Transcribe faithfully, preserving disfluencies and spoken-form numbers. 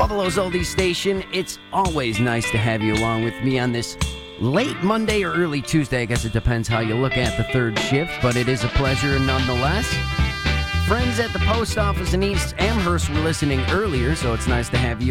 Buffalo's Oldie Station. It's always nice to have you along with me on this late Monday or early Tuesday. I guess it depends how you look at the third shift, but it is a pleasure nonetheless. Friends at the post office in East Amherst were listening earlier, so it's nice to have you